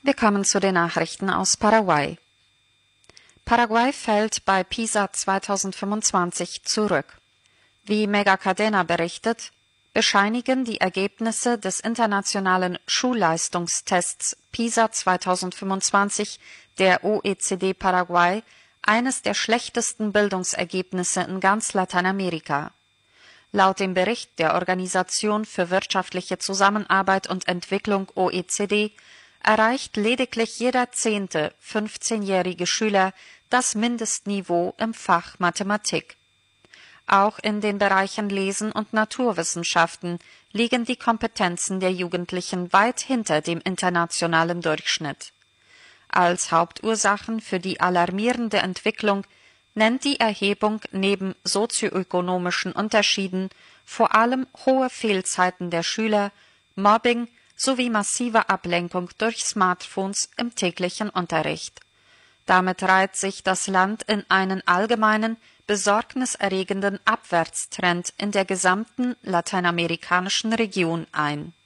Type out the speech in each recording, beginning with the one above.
Wir kommen zu den Nachrichten aus Paraguay. Paraguay fällt bei PISA 2025 zurück. Wie Megacadena berichtet, bescheinigen die Ergebnisse des internationalen Schulleistungstests PISA 2025 der OECD Paraguay eines der schlechtesten Bildungsergebnisse in ganz Lateinamerika. Laut dem Bericht der Organisation für wirtschaftliche Zusammenarbeit und Entwicklung OECD erreicht lediglich jeder 10. 15-jährige Schüler das Mindestniveau im Fach Mathematik. Auch in den Bereichen Lesen und Naturwissenschaften liegen die Kompetenzen der Jugendlichen weit hinter dem internationalen Durchschnitt. Als Hauptursachen für die alarmierende Entwicklung nennt die Erhebung neben sozioökonomischen Unterschieden vor allem hohe Fehlzeiten der Schüler, Mobbing sowie massive Ablenkung durch Smartphones im täglichen Unterricht. Damit reiht sich das Land in einen allgemeinen, besorgniserregenden Abwärtstrend in der gesamten lateinamerikanischen Region ein.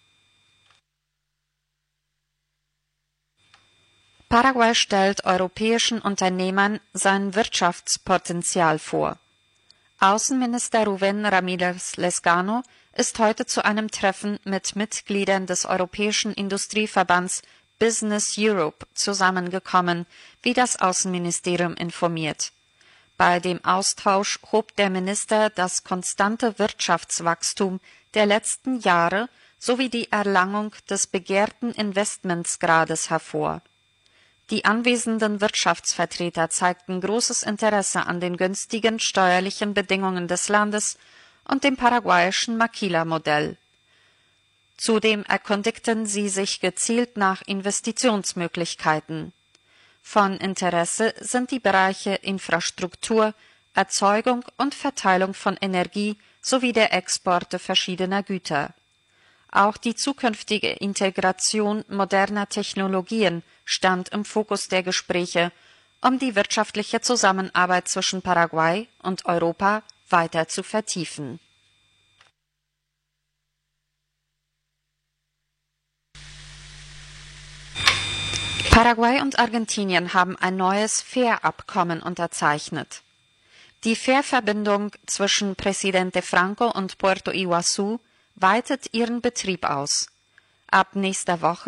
Paraguay stellt europäischen Unternehmern sein Wirtschaftspotenzial vor. Außenminister Rubén Ramírez Lezcano ist heute zu einem Treffen mit Mitgliedern des Europäischen Industrieverbands Business Europe zusammengekommen, wie das Außenministerium informiert. Bei dem Austausch hob der Minister das konstante Wirtschaftswachstum der letzten Jahre sowie die Erlangung des begehrten Investmentsgrades hervor. Die anwesenden Wirtschaftsvertreter zeigten großes Interesse an den günstigen steuerlichen Bedingungen des Landes und dem paraguayischen Maquila-Modell. Zudem erkundigten sie sich gezielt nach Investitionsmöglichkeiten. Von Interesse sind die Bereiche Infrastruktur, Erzeugung und Verteilung von Energie sowie der Exporte verschiedener Güter. Auch die zukünftige Integration moderner Technologien stand im Fokus der Gespräche, um die wirtschaftliche Zusammenarbeit zwischen Paraguay und Europa weiter zu vertiefen. Paraguay und Argentinien haben ein neues Fährabkommen unterzeichnet. Die Fährverbindung zwischen Presidente Franco und Puerto Iguazú weitet ihren Betrieb aus. Ab nächster Woche